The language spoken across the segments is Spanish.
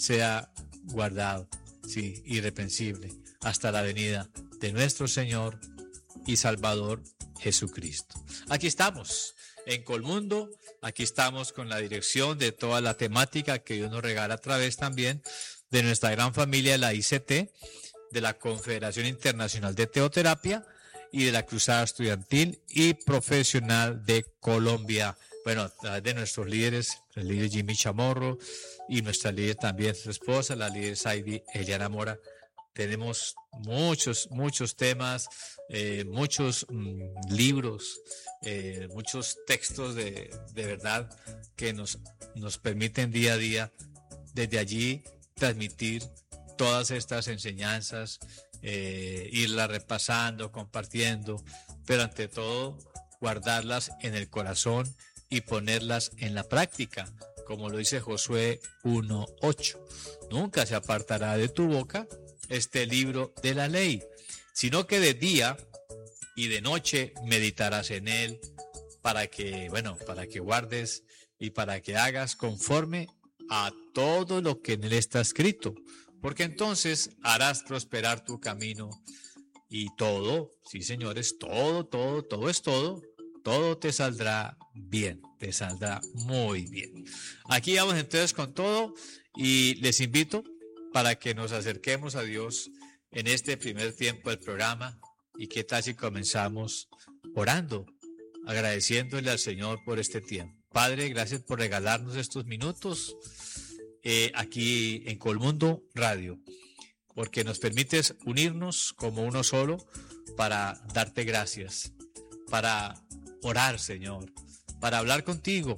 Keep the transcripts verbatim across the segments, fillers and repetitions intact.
sea guardado, sí, irreprensible, hasta la venida de nuestro Señor y Salvador Jesucristo. Aquí estamos en Colmundo, aquí estamos con la dirección de toda la temática que Dios nos regala a través también de nuestra gran familia de la I C T, de la Confederación Internacional de Teoterapia y de la Cruzada Estudiantil y Profesional de Colombia. Bueno, a través de nuestros líderes, el líder Jimmy Chamorro y nuestra líder también, su esposa, la líder Saidi Eliana Mora. Tenemos muchos, muchos temas, eh, muchos mm, libros, eh, muchos textos de, de verdad que nos, nos permiten día a día desde allí transmitir todas estas enseñanzas, eh, irlas repasando, compartiendo, pero ante todo guardarlas en el corazón y ponerlas en la práctica, como lo dice Josué uno ocho. Nunca se apartará de tu boca este libro de la ley, sino que de día y de noche meditarás en él, para que, bueno, para que guardes y para que hagas conforme a todo lo que en él está escrito, porque entonces harás prosperar tu camino y todo, sí señores, todo, todo, todo es todo, todo te saldrá bien, te saldrá muy bien. Aquí vamos entonces con todo y les invito para que nos acerquemos a Dios en este primer tiempo del programa. ¿Y qué tal si comenzamos orando, agradeciéndole al Señor por este tiempo? Padre, gracias por regalarnos estos minutos eh, aquí en Colmundo Radio, porque nos permites unirnos como uno solo para darte gracias, para orar, Señor, para hablar contigo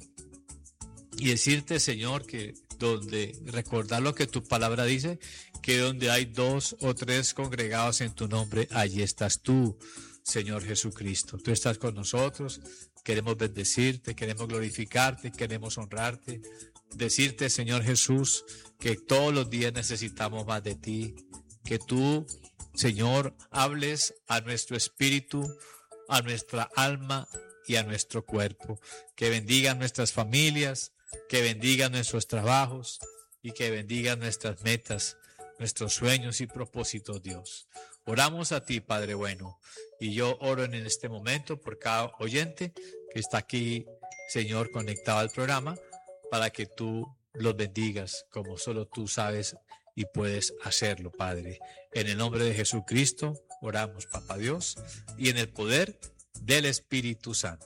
y decirte, Señor, que donde recordar lo que tu palabra dice, que donde hay dos o tres congregados en tu nombre, allí estás tú, Señor Jesucristo. Tú estás con nosotros, queremos bendecirte, queremos glorificarte, queremos honrarte, decirte, Señor Jesús, que todos los días necesitamos más de ti, que tú, Señor, hables a nuestro espíritu, a nuestra alma y a nuestro cuerpo, que bendiga nuestras familias, que bendiga nuestros trabajos y que bendiga nuestras metas, nuestros sueños y propósitos, Dios. Oramos a ti, Padre bueno, y yo oro en este momento por cada oyente que está aquí, Señor, conectado al programa, para que tú los bendigas como solo tú sabes y puedes hacerlo, Padre. En el nombre de Jesucristo oramos, Papá Dios, y en el poder del Espíritu Santo.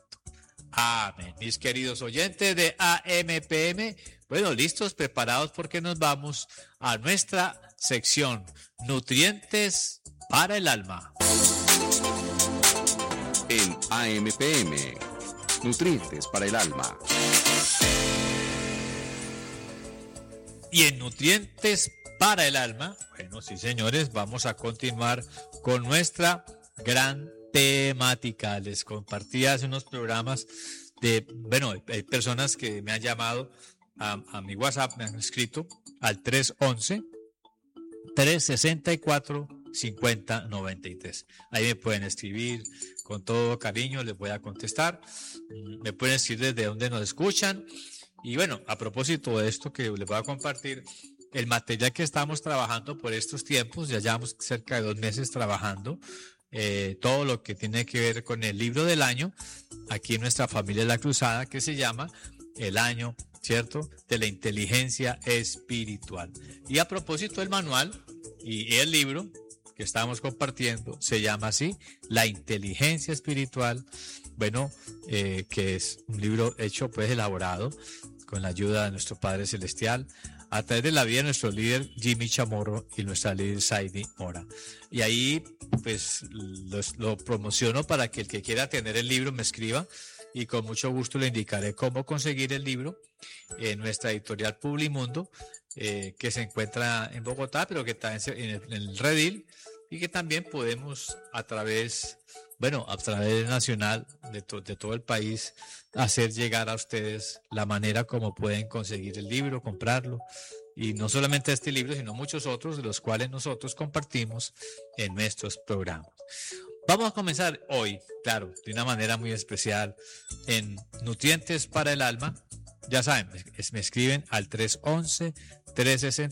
Amén. Mis queridos oyentes de A M P M, bueno, listos, preparados, porque nos vamos a nuestra sección Nutrientes para el Alma. En A M P M, Nutrientes para el Alma. Y en Nutrientes para el Alma, bueno, sí señores, vamos a continuar con nuestra gran temática. Les compartí hace unos programas de, bueno, hay personas que me han llamado a, a mi WhatsApp, me han escrito al tres once, tres sesenta y cuatro, cincuenta noventa y tres. Ahí me pueden escribir con todo cariño, les voy a contestar. Me pueden escribir desde donde nos escuchan. Y bueno, a propósito de esto que les voy a compartir, el material que estamos trabajando por estos tiempos, ya llevamos cerca de dos meses trabajando, eh, todo lo que tiene que ver con el libro del año, aquí en nuestra familia de la Cruzada, que se llama El Año, ¿cierto?, de la Inteligencia Espiritual. Y a propósito del manual y el libro que estamos compartiendo, se llama así, La Inteligencia Espiritual, bueno, eh, que es un libro hecho, pues, elaborado con la ayuda de nuestro Padre Celestial, a través de la vida de nuestro líder Jimmy Chamorro y nuestra líder Saidi Mora. Y ahí pues los, lo promociono para que el que quiera tener el libro me escriba y con mucho gusto le indicaré cómo conseguir el libro en nuestra editorial Publimundo, eh, que se encuentra en Bogotá, pero que está en el, en el Redil, y que también podemos a través, bueno, a través nacional de, to, de todo el país, hacer llegar a ustedes la manera como pueden conseguir el libro, comprarlo, y no solamente este libro, sino muchos otros de los cuales nosotros compartimos en nuestros programas. Vamos a comenzar hoy, claro, de una manera muy especial, en Nutrientes para el Alma. Ya saben, me, me escriben al tres once, tres sesenta